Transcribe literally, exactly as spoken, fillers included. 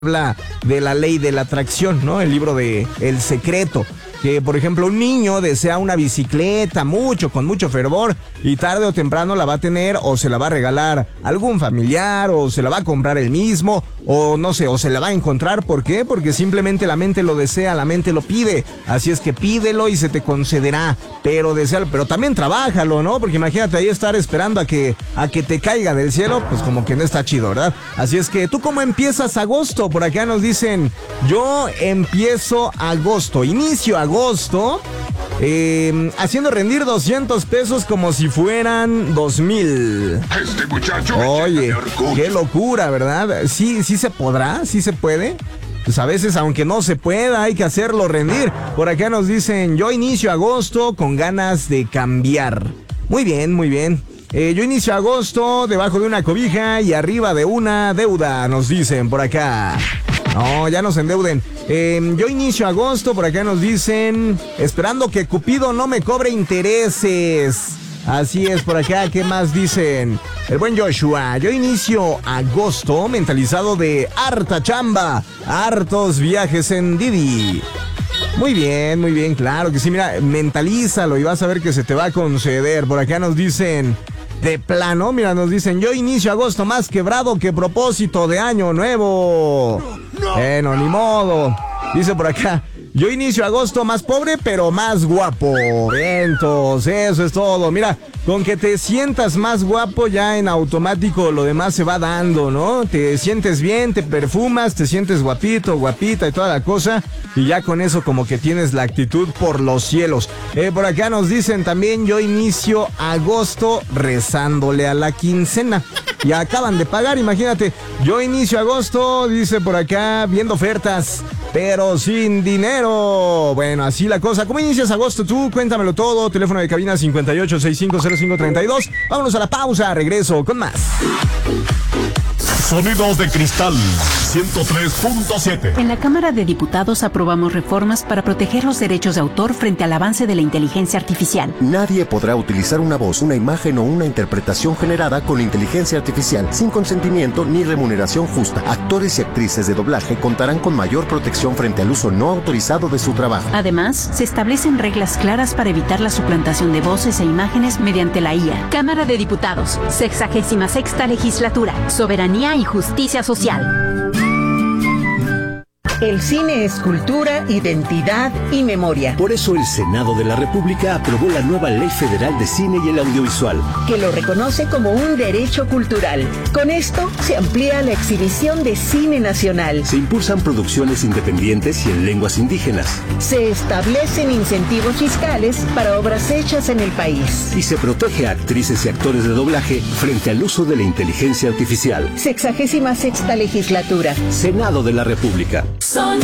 habla de la ley de la atracción, ¿no? El libro de El Secreto. Que, por ejemplo, un niño desea una bicicleta mucho, con mucho fervor, y tarde o temprano la va a tener, o se la va a regalar algún familiar, o se la va a comprar él mismo, o no sé, o se la va a encontrar. ¿Por qué? Porque simplemente la mente lo desea, la mente lo pide. Así es que pídelo y se te concederá, pero deséalo, pero también trabájalo, ¿no? Porque imagínate ahí estar esperando a que, a que te caiga del cielo, pues como que no está chido, ¿verdad? Así es que, ¿tú cómo empiezas agosto? Por acá nos dicen, yo empiezo agosto, inicio agosto. agosto, eh, haciendo rendir doscientos pesos como si fueran dos mil. Este muchacho. Oye, qué locura, ¿verdad? Sí, sí se podrá, sí se puede. Pues a veces, aunque no se pueda, hay que hacerlo rendir. Por acá nos dicen, yo inicio agosto con ganas de cambiar. Muy bien, muy bien. Eh, yo inicio agosto debajo de una cobija y arriba de una deuda, nos dicen por acá. No, ya no se endeuden. Eh, yo inicio agosto, por acá nos dicen, esperando que Cupido no me cobre intereses. Así es, por acá, ¿qué más dicen? El buen Joshua, yo inicio agosto mentalizado de harta chamba, hartos viajes en Didi. Muy bien, muy bien, claro que sí, mira, mentalízalo y vas a ver que se te va a conceder. Por acá nos dicen, de plano, mira, nos dicen, yo inicio agosto más quebrado que propósito de año nuevo. Bueno, ni modo. Dice por acá, yo inicio agosto más pobre, pero más guapo. Vientos, eso es todo. Mira, con que te sientas más guapo, ya en automático lo demás se va dando, ¿no? Te sientes bien, te perfumas, te sientes guapito, guapita y toda la cosa. Y ya con eso como que tienes la actitud por los cielos. Eh, por acá nos dicen también, yo inicio agosto rezándole a la quincena. Y acaban de pagar, imagínate. Yo inicio agosto, dice por acá, viendo ofertas, pero sin dinero. Bueno, así la cosa. ¿Cómo inicias agosto tú? Cuéntamelo todo. Teléfono de cabina cincuenta y ocho sesenta y cinco cero cinco treinta y dos. Vámonos a la pausa. Regreso con más. Sonidos de Cristal ciento tres punto siete. En la Cámara de Diputados aprobamos reformas para proteger los derechos de autor frente al avance de la inteligencia artificial. Nadie podrá utilizar una voz, una imagen o una interpretación generada con inteligencia artificial sin consentimiento ni remuneración justa. Actores y actrices de doblaje contarán con mayor protección frente al uso no autorizado de su trabajo. Además, se establecen reglas claras para evitar la suplantación de voces e imágenes mediante la I A. Cámara de Diputados, sexagésima sexta legislatura, soberanía y justicia social. El cine es cultura, identidad y memoria. Por eso el Senado de la República aprobó la nueva Ley Federal de Cine y el Audiovisual, que lo reconoce como un derecho cultural. Con esto se amplía la exhibición de cine nacional. Se impulsan producciones independientes y en lenguas indígenas. Se establecen incentivos fiscales para obras hechas en el país. Y se protege a actrices y actores de doblaje frente al uso de la inteligencia artificial. Sexagésima sexta legislatura. Senado de la República. Son